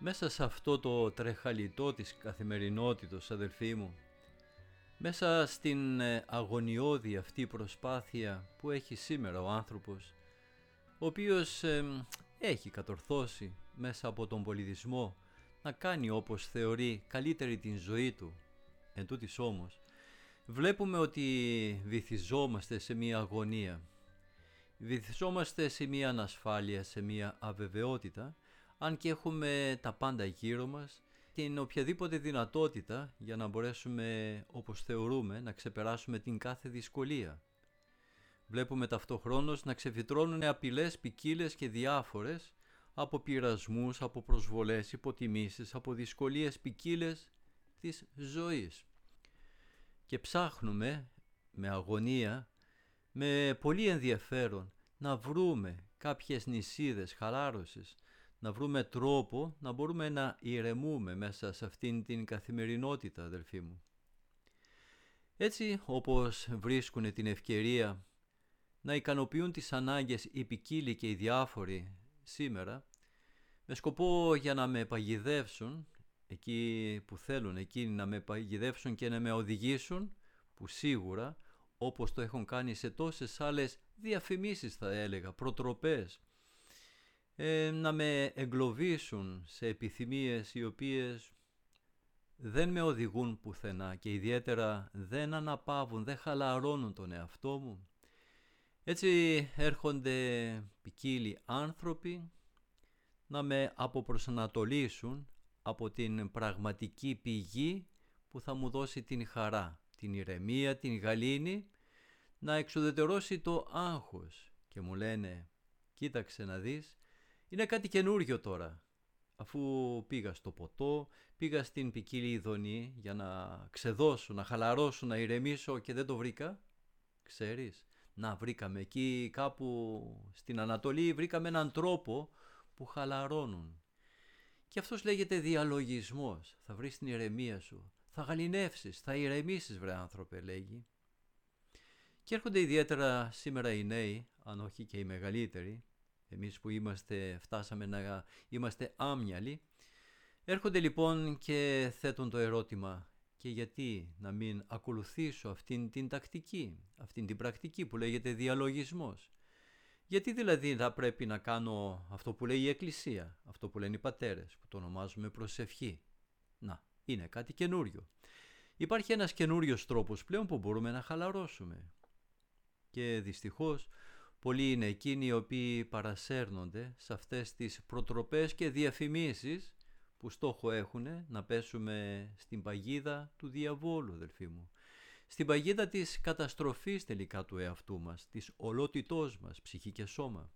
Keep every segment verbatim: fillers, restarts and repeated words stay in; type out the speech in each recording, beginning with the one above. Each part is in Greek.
Μέσα σε αυτό το τρεχαλιτό της καθημερινότητος, αδελφοί μου, μέσα στην αγωνιώδη αυτή προσπάθεια που έχει σήμερα ο άνθρωπος, ο οποίος ε, έχει κατορθώσει μέσα από τον πολιτισμό να κάνει όπως θεωρεί καλύτερη την ζωή του, εν τούτοις όμως, βλέπουμε ότι βυθιζόμαστε σε μια αγωνία, βυθιζόμαστε σε μια ανασφάλεια, σε μια αβεβαιότητα, αν και έχουμε τα πάντα γύρω μας, την οποιαδήποτε δυνατότητα για να μπορέσουμε, όπως θεωρούμε, να ξεπεράσουμε την κάθε δυσκολία. Βλέπουμε ταυτοχρόνως να ξεφυτρώνουν απειλές ποικίλες και διάφορες, από πειρασμούς, από προσβολές, υποτιμήσεις, από δυσκολίες ποικίλες της ζωής. Και ψάχνουμε με αγωνία, με πολύ ενδιαφέρον, να βρούμε κάποιες νησίδες χαλάρωσης, να βρούμε τρόπο να μπορούμε να ηρεμούμε μέσα σε αυτήν την καθημερινότητα, αδελφοί μου. Έτσι όπως βρίσκουν την ευκαιρία να ικανοποιούν τις ανάγκες οι ποικίλοι και οι διάφοροι σήμερα, με σκοπό για να με παγιδεύσουν εκεί που θέλουν εκείνοι να με παγιδεύσουν και να με οδηγήσουν, που σίγουρα όπως το έχουν κάνει σε τόσες άλλες διαφημίσεις, θα έλεγα, προτροπές, ε, να με εγκλωβίσουν σε επιθυμίες οι οποίες δεν με οδηγούν πουθενά και ιδιαίτερα δεν αναπαύουν, δεν χαλαρώνουν τον εαυτό μου. Έτσι έρχονται ποικίλοι άνθρωποι να με αποπροσανατολίσουν από την πραγματική πηγή που θα μου δώσει την χαρά, την ηρεμία, την γαλήνη, να εξουδετερώσει το άγχος. Και μου λένε, κοίταξε να δεις, είναι κάτι καινούριο τώρα. Αφού πήγα στο ποτό, πήγα στην ποικίλη ειδονή για να ξεδώσω, να χαλαρώσω, να ηρεμήσω και δεν το βρήκα. Ξέρεις, να βρήκαμε εκεί κάπου στην Ανατολή, βρήκαμε έναν τρόπο που χαλαρώνουν. Και αυτός λέγεται διαλογισμός. Θα βρεις την ηρεμία σου, θα γαληνεύσεις, θα ηρεμήσεις, βρε άνθρωπε, λέγει. Και έρχονται ιδιαίτερα σήμερα οι νέοι, αν όχι και οι μεγαλύτεροι, εμείς που είμαστε, φτάσαμε να είμαστε άμυαλοι, έρχονται λοιπόν και θέτουν το ερώτημα, και γιατί να μην ακολουθήσω αυτήν την τακτική, αυτήν την πρακτική που λέγεται διαλογισμός. Γιατί δηλαδή θα πρέπει να κάνω αυτό που λέει η Εκκλησία, αυτό που λένε οι πατέρες, που το ονομάζουμε προσευχή. Να, είναι κάτι καινούριο. Υπάρχει ένας καινούριος τρόπος πλέον που μπορούμε να χαλαρώσουμε. Και δυστυχώς πολλοί είναι εκείνοι οι οποίοι παρασέρνονται σε αυτές τις προτροπές και διαφημίσεις που στόχο έχουν να πέσουμε στην παγίδα του διαβόλου, αδελφοί μου. Στην παγίδα της καταστροφής τελικά του εαυτού μας, της ολότητός μας, ψυχή και σώμα.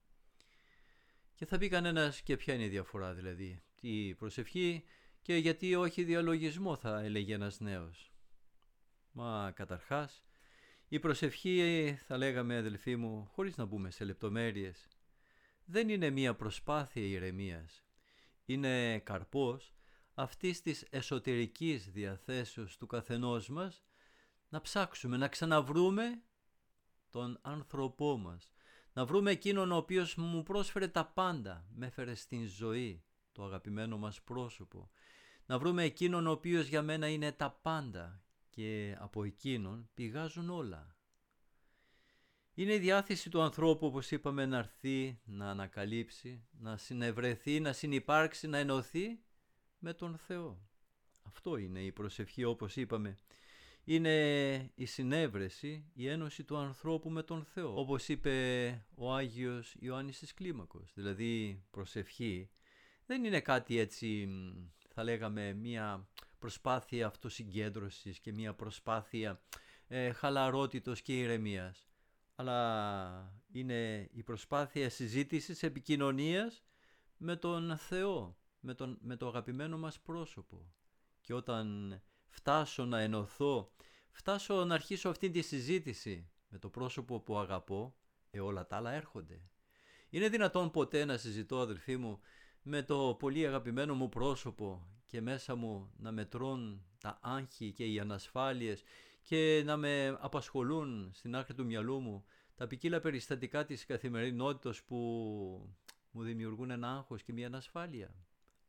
Και θα πει κανένας, και ποια είναι η διαφορά δηλαδή, τη προσευχή και γιατί όχι διαλογισμό, θα έλεγε ένας νέος. Μα καταρχάς, η προσευχή, θα λέγαμε αδελφοί μου, χωρίς να μπούμε σε λεπτομέρειες, δεν είναι μία προσπάθεια ηρεμίας. Είναι καρπός αυτής της εσωτερικής διαθέσεως του καθενός μας να ψάξουμε, να ξαναβρούμε τον άνθρωπό μας. Να βρούμε εκείνον ο οποίος μου πρόσφερε τα πάντα, με έφερε στην ζωή, το αγαπημένο μας πρόσωπο. Να βρούμε εκείνον ο οποίος για μένα είναι τα πάντα και από εκείνον πηγάζουν όλα. Είναι η διάθεση του ανθρώπου, όπως είπαμε, να έρθει, να ανακαλύψει, να συνευρεθεί, να συνυπάρξει, να ενωθεί με τον Θεό. Αυτό είναι η προσευχή, όπως είπαμε. Είναι η συνέβρεση, η ένωση του ανθρώπου με τον Θεό. Όπως είπε ο Άγιος Ιωάννης της Κλίμακος. Δηλαδή προσευχή δεν είναι κάτι έτσι, θα λέγαμε, μια προσπάθεια αυτοσυγκέντρωσης και μια προσπάθεια ε, χαλαρότητος και ηρεμίας. Αλλά είναι η προσπάθεια συζήτησης, επικοινωνίας με τον Θεό, με, τον, με το αγαπημένο μας πρόσωπο. Και όταν φτάσω να ενωθώ, φτάσω να αρχίσω αυτή τη συζήτηση με το πρόσωπο που αγαπώ, ε, όλα τα άλλα έρχονται. Είναι δυνατόν ποτέ να συζητώ, αδελφοί μου, με το πολύ αγαπημένο μου πρόσωπο και μέσα μου να μετρών τα άγχη και οι ανασφάλειες και να με απασχολούν στην άκρη του μυαλού μου τα ποικίλα περιστατικά της καθημερινότητας που μου δημιουργούν ένα άγχος και μια ανασφάλεια?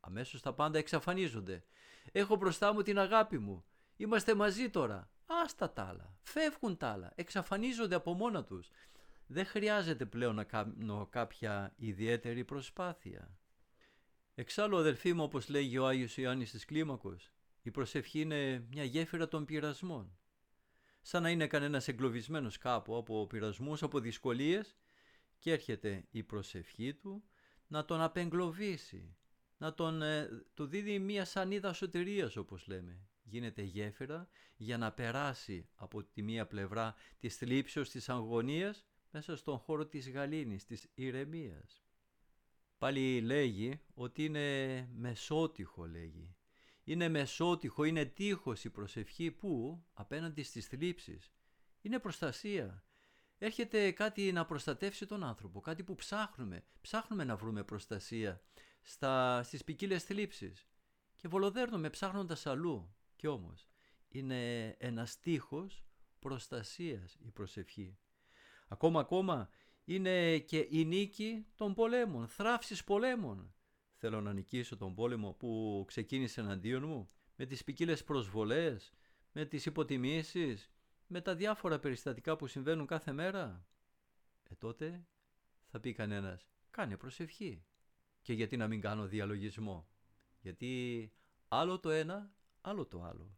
αμέσως τα πάντα εξαφανίζονται. Έχω μπροστά μου την αγάπη μου. Είμαστε μαζί τώρα. Άστα τ' άλλα. Φεύγουν τ' άλλα. Εξαφανίζονται από μόνα τους. Δεν χρειάζεται πλέον να κάνω κάποια ιδιαίτερη προσπάθεια. Εξάλλου, αδελφοί μου, όπως λέγει ο Άγιος Ιωάννης της Κλίμακος, η προσευχή είναι μια γέφυρα των πειρασμών. Σαν να είναι κανένας εγκλωβισμένος κάπου από πειρασμούς, από δυσκολίες, και έρχεται η προσευχή του να τον απεγκλωβίσει, να τον, ε, του δίδει μια σανίδα σωτηρίας, όπως λέμε. Γίνεται γέφυρα για να περάσει από τη μία πλευρά της θλίψεως, της αγωνίας, μέσα στον χώρο της γαλήνης, της ηρεμίας. Πάλι λέγει ότι είναι μεσότυχο, λέγει. Είναι μεσότυχο, είναι τείχος η προσευχή που απέναντι στις θλίψεις είναι προστασία. Έρχεται κάτι να προστατεύσει τον άνθρωπο, κάτι που ψάχνουμε. Ψάχνουμε να βρούμε προστασία στα, στις ποικίλες θλίψεις και βολοδέρνουμε ψάχνοντας αλλού. Κι όμως είναι ένας τείχος προστασίας η προσευχή. Ακόμα ακόμα είναι και η νίκη των πολέμων, θράψης πολέμων. Θέλω να νικήσω τον πόλεμο που ξεκίνησε εναντίον μου, με τις ποικίλες προσβολές, με τις υποτιμήσεις, με τα διάφορα περιστατικά που συμβαίνουν κάθε μέρα. Ε τότε θα πει κανένας, κάνε προσευχή. Και γιατί να μην κάνω διαλογισμό? Γιατί άλλο το ένα, άλλο το άλλο.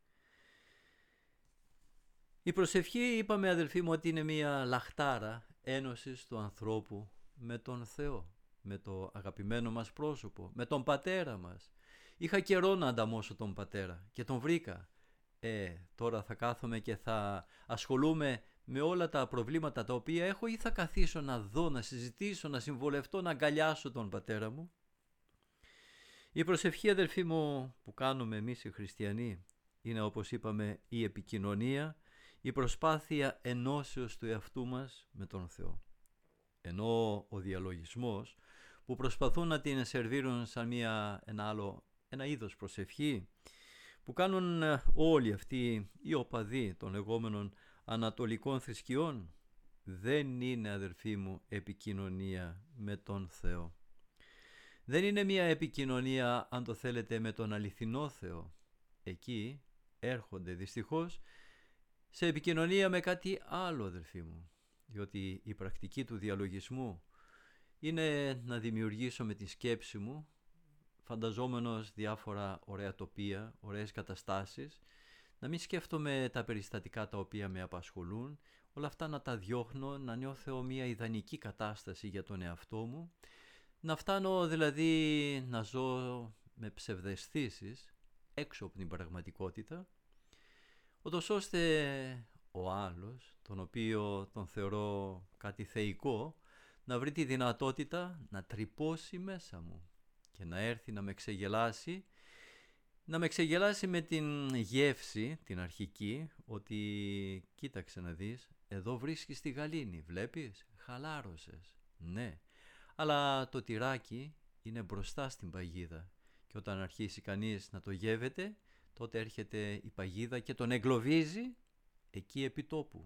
Η προσευχή, είπαμε αδελφοί μου, ότι είναι μια λαχτάρα ένωσης του ανθρώπου με τον Θεό, με το αγαπημένο μας πρόσωπο, με τον πατέρα μας. Είχα καιρό να ανταμώσω τον πατέρα και τον βρήκα. Ε, τώρα θα κάθομαι και θα ασχολούμαι με όλα τα προβλήματα τα οποία έχω, ή θα καθίσω να δω, να συζητήσω, να συμβολευτώ, να αγκαλιάσω τον πατέρα μου? Η προσευχή, αδελφοί μου, που κάνουμε εμείς οι χριστιανοί είναι, όπως είπαμε, η επικοινωνία, η προσπάθεια ενώσεως του εαυτού μας με τον Θεό. Ενώ ο διαλογισμός, που προσπαθούν να την σερβίρουν σαν μια, ένα άλλο, ένα είδος προσευχή, που κάνουν όλοι αυτοί οι οπαδοί των λεγόμενων ανατολικών θρησκειών, δεν είναι, αδελφοί μου, επικοινωνία με τον Θεό. Δεν είναι μια επικοινωνία, αν το θέλετε, με τον αληθινό Θεό. Εκεί έρχονται δυστυχώς σε επικοινωνία με κάτι άλλο, αδελφοί μου, διότι η πρακτική του διαλογισμού είναι να δημιουργήσω με τη σκέψη μου, φανταζόμενος διάφορα ωραία τοπία, ωραίες καταστάσεις, να μην σκέφτομαι τα περιστατικά τα οποία με απασχολούν, όλα αυτά να τα διώχνω, να νιώθω μια ιδανική κατάσταση για τον εαυτό μου, να φτάνω δηλαδή να ζω με ψευδαισθήσεις έξω από την πραγματικότητα, ούτως ώστε ο άλλος, τον οποίο τον θεωρώ κάτι θεϊκό, να βρει τη δυνατότητα να τρυπώσει μέσα μου και να έρθει να με ξεγελάσει, να με ξεγελάσει με την γεύση, την αρχική, ότι κοίταξε να δεις, εδώ βρίσκεις τη γαλήνη, βλέπεις, χαλάρωσες, ναι, αλλά το τυράκι είναι μπροστά στην παγίδα και όταν αρχίσει κανείς να το γεύεται, τότε έρχεται η παγίδα και τον εγκλωβίζει εκεί επί τόπου.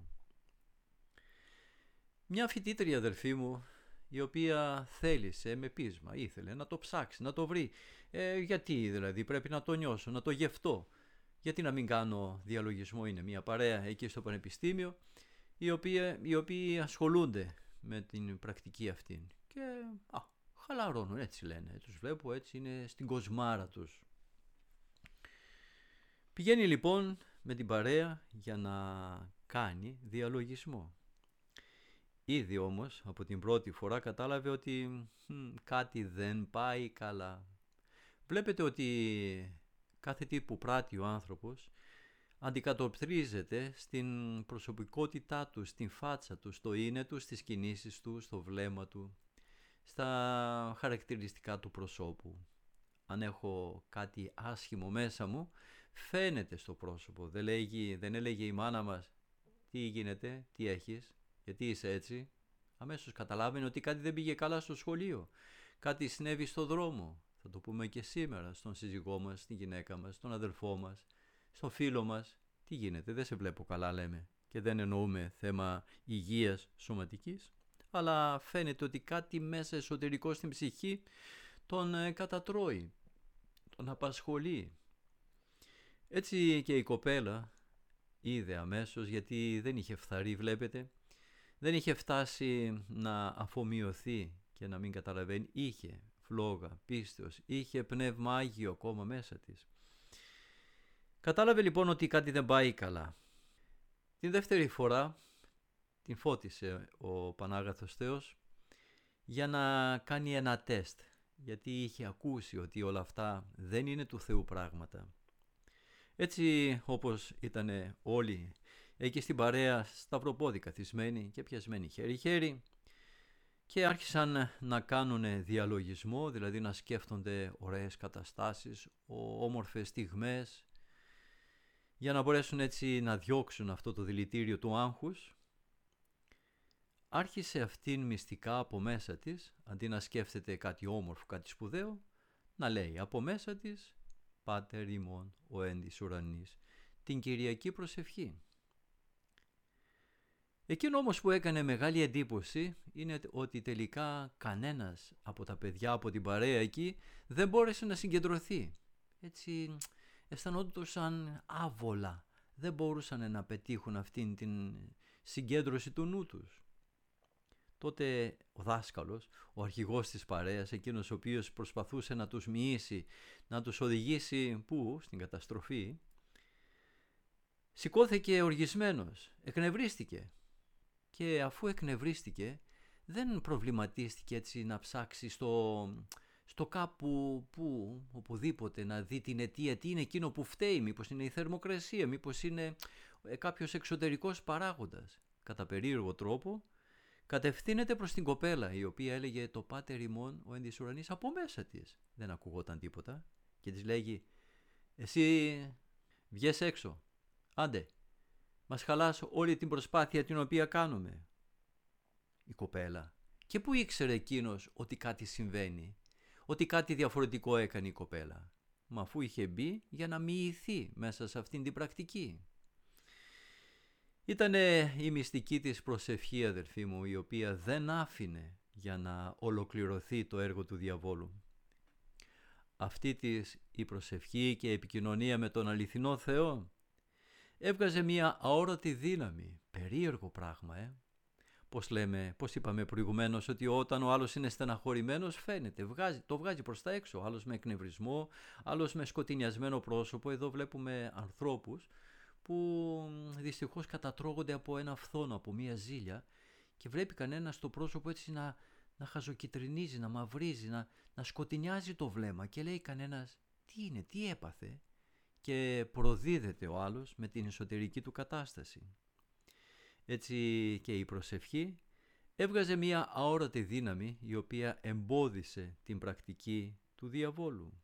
Μια φοιτήτρια, αδελφή μου, η οποία θέλησε με πείσμα, ήθελε να το ψάξει, να το βρει. Ε, γιατί δηλαδή πρέπει να το νιώσω, να το γευτώ. Γιατί να μην κάνω διαλογισμό? Είναι μια παρέα εκεί στο πανεπιστήμιο, οι οποίοι, οι οποίοι ασχολούνται με την πρακτική αυτή. Και α, χαλαρώνουν, έτσι λένε. Τους βλέπω, έτσι είναι στην κοσμάρα τους. Πηγαίνει λοιπόν με την παρέα για να κάνει διαλογισμό. Ήδη όμως από την πρώτη φορά κατάλαβε ότι μ, κάτι δεν πάει καλά. Βλέπετε ότι κάθε τι που πράττει ο άνθρωπος αντικατοπτρίζεται στην προσωπικότητά του, στην φάτσα του, στο είναι του, στις κινήσεις του, στο βλέμμα του, στα χαρακτηριστικά του προσώπου. Αν έχω κάτι άσχημο μέσα μου, φαίνεται στο πρόσωπο. Δεν, λέγει, δεν έλεγε η μάνα μας τι γίνεται, τι έχεις, γιατί είσαι έτσι? Αμέσως καταλάβαινε ότι κάτι δεν πήγε καλά στο σχολείο, κάτι συνέβη στο δρόμο. Θα το πούμε και σήμερα στον σύζυγό μας, στη γυναίκα μας, στον αδελφό μας, στον φίλο μας. Τι γίνεται, δεν σε βλέπω καλά, λέμε, και δεν εννοούμε θέμα υγείας σωματικής, αλλά φαίνεται ότι κάτι μέσα εσωτερικό στην ψυχή τον ε, κατατρώει. τον απασχολεί. Έτσι και η κοπέλα είδε αμέσως, γιατί δεν είχε φθαρεί, βλέπετε, δεν είχε φτάσει να αφομοιωθεί και να μην καταλαβαίνει, είχε φλόγα, πίστεως, είχε πνεύμα Άγιο ακόμα μέσα της. Κατάλαβε λοιπόν ότι κάτι δεν πάει καλά. Την δεύτερη φορά την φώτισε ο Πανάγαθος Θεός για να κάνει ένα τεστ, γιατί είχε ακούσει ότι όλα αυτά δεν είναι του Θεού πράγματα. Έτσι όπως ήταν όλοι εκεί στην παρέα, σταυροπόδι καθισμένοι και πιασμένοι χέρι-χέρι, και άρχισαν να κάνουν διαλογισμό, δηλαδή να σκέφτονται ωραίες καταστάσεις, όμορφες στιγμές, για να μπορέσουν έτσι να διώξουν αυτό το δηλητήριο του άγχους. Άρχισε αυτήν μυστικά από μέσα της, αντί να σκέφτεται κάτι όμορφο, κάτι σπουδαίο, να λέει από μέσα της «Πάτερ ημών ο εν της ουρανής», την Κυριακή προσευχή. Εκείνο όμως που έκανε μεγάλη εντύπωση είναι ότι τελικά κανένας από τα παιδιά από την παρέα εκεί δεν μπόρεσε να συγκεντρωθεί. Έτσι αισθανόντουσαν άβολα, δεν μπορούσαν να πετύχουν αυτήν την συγκέντρωση του νου τους. Τότε ο δάσκαλος, ο αρχηγός της παρέας, εκείνος ο οποίος προσπαθούσε να τους μοιήσει, να τους οδηγήσει πού, στην καταστροφή, σηκώθηκε οργισμένος, εκνευρίστηκε. Και αφού εκνευρίστηκε, δεν προβληματίστηκε έτσι να ψάξει στο, στο κάπου που, οπουδήποτε, να δει την αιτία, τι είναι εκείνο που φταίει, μήπως είναι η θερμοκρασία, μήπως είναι κάποιος εξωτερικός παράγοντας. Κατά περίεργο τρόπο, κατευθύνεται προς την κοπέλα, η οποία έλεγε «Το Πάτερ ημών ο εν της ουρανής» από μέσα της. Δεν ακουγόταν τίποτα και της λέγει «Εσύ βγες έξω, άντε, μας χαλάς όλη την προσπάθεια την οποία κάνουμε». Η κοπέλα. Και πού ήξερε εκείνος ότι κάτι συμβαίνει, ότι κάτι διαφορετικό έκανε η κοπέλα. Μα αφού είχε μπει για να μοιηθεί μέσα σε αυτήν την πρακτική. Ήτανε η μυστική της προσευχή, αδελφοί μου, η οποία δεν άφηνε για να ολοκληρωθεί το έργο του διαβόλου. Αυτή της η προσευχή και η επικοινωνία με τον αληθινό Θεό έβγαζε μια αόρατη δύναμη, περίεργο πράγμα, ε. Πώς λέμε, πώς είπαμε προηγουμένως, ότι όταν ο άλλος είναι στεναχωρημένος φαίνεται, βγάζει, το βγάζει προς τα έξω, άλλος με εκνευρισμό, άλλος με σκοτεινιασμένο πρόσωπο. Εδώ βλέπουμε ανθρώπους που δυστυχώς κατατρώγονται από ένα φθόνο, από μια ζήλια, και βλέπει κανένας το πρόσωπο έτσι να, να χαζοκυτρινίζει, να μαυρίζει, να, να σκοτεινιάζει το βλέμμα και λέει κανένας τι είναι, τι έπαθε, και προδίδεται ο άλλος με την εσωτερική του κατάσταση. Έτσι και η προσευχή έβγαζε μια αόρατη δύναμη η οποία εμπόδισε την πρακτική του διαβόλου.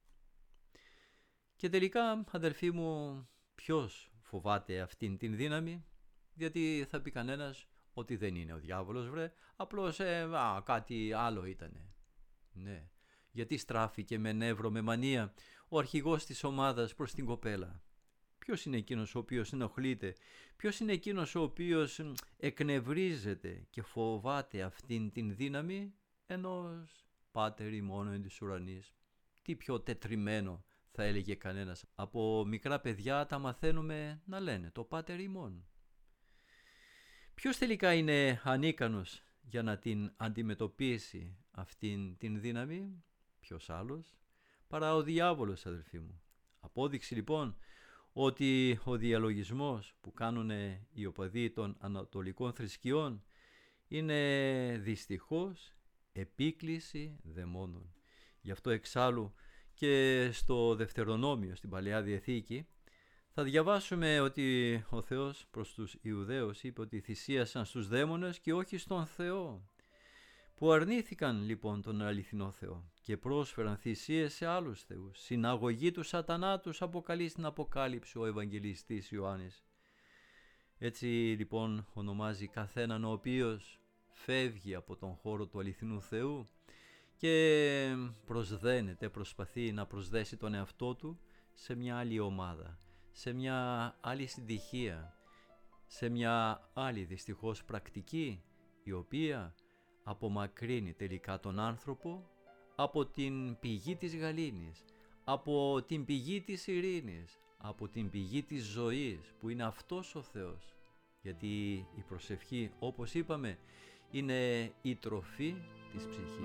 Και τελικά, αδελφοί μου, ποιος φοβάται αυτήν την δύναμη? Γιατί θα πει κανένας ότι δεν είναι ο διάβολος, βρε, απλώς ε, α, κάτι άλλο ήτανε. Ναι, γιατί στράφηκε με νεύρο, με μανία ο αρχηγός της ομάδας προς την κοπέλα? Ποιος είναι εκείνος ο οποίος ενοχλείται? Ποιος είναι εκείνος ο οποίος εκνευρίζεται και φοβάται αυτήν την δύναμη ενός Πάτερ ημών εν της ουρανής? Τι πιο τετριμένο θα έλεγε κανένας? Από μικρά παιδιά τα μαθαίνουμε να λένε το Πάτερ ημών. Ποιος τελικά είναι ανίκανος για να την αντιμετωπίσει αυτήν την δύναμη? Ποιος άλλος παρά ο διάβολος, αδελφοί μου. Απόδειξη λοιπόν ότι ο διαλογισμός που κάνουν οι οπαδοί των ανατολικών θρησκειών είναι δυστυχώς επίκληση δαιμόνων. Γι' αυτό εξάλλου και στο Δευτερονόμιο, στην Παλαιά Διαθήκη, θα διαβάσουμε ότι ο Θεός προς τους Ιουδαίους είπε ότι θυσίασαν στους δαίμονες και όχι στον Θεό, που αρνήθηκαν λοιπόν τον αληθινό Θεό και πρόσφεραν θυσίες σε άλλους θεούς. Συναγωγή του σατανά τους αποκαλεί στην Αποκάλυψη ο Ευαγγελιστής Ιωάννης. Έτσι λοιπόν ονομάζει καθέναν ο οποίος φεύγει από τον χώρο του αληθινού Θεού και προσδένεται, προσπαθεί να προσδέσει τον εαυτό του σε μια άλλη ομάδα, σε μια άλλη συντυχία, σε μια άλλη δυστυχώς πρακτική, η οποία απομακρύνει τελικά τον άνθρωπο από την πηγή της γαλήνης, από την πηγή της ειρήνης, από την πηγή της ζωής που είναι αυτός ο Θεός. Γιατί η προσευχή, όπως είπαμε, είναι η τροφή της ψυχής.